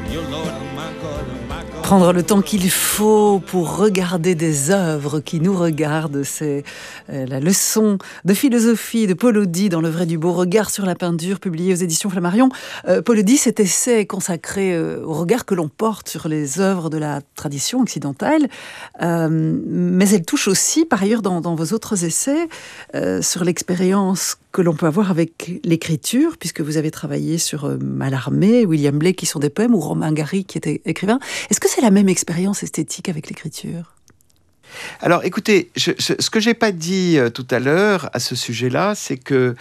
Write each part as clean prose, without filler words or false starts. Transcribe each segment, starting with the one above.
Prendre le temps qu'il faut pour regarder des œuvres qui nous regardent, c'est la leçon de philosophie de Paul Audy dans Le Vrai du Beau Regard sur la peinture, publié aux éditions Flammarion. Paul Audy, cet essai est consacré au regard que l'on porte sur les œuvres de la tradition occidentale, mais elle touche aussi, par ailleurs, dans vos autres essais, sur l'expérience que l'on peut avoir avec l'écriture, puisque vous avez travaillé sur Mallarmé, William Blake, qui sont des poèmes, ou Romain Gary, qui était écrivain. Est-ce que c'est la même expérience esthétique avec l'écriture ? Alors, écoutez, ce que j'ai pas dit tout à l'heure à ce sujet-là, c'est que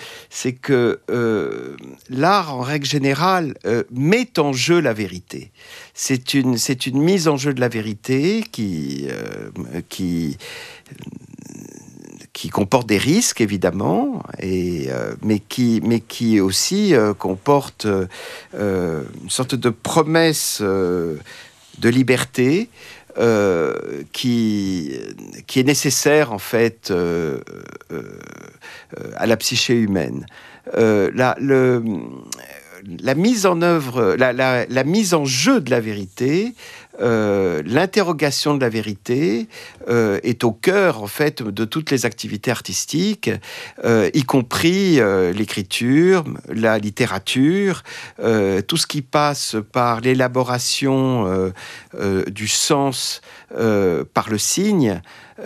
l'art, en règle générale, met en jeu la vérité. C'est une mise en jeu de la vérité qui comporte des risques, évidemment, mais qui aussi comporte une sorte de promesse de liberté qui est nécessaire, en fait, à la psyché humaine. La mise en œuvre, la mise en jeu de la vérité, l'interrogation de la vérité est au cœur, en fait, de toutes les activités artistiques, y compris l'écriture, la littérature, tout ce qui passe par l'élaboration du sens par le signe.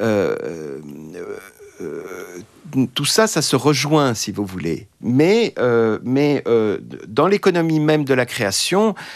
Tout ça se rejoint, si vous voulez. Mais dans l'économie même de la création,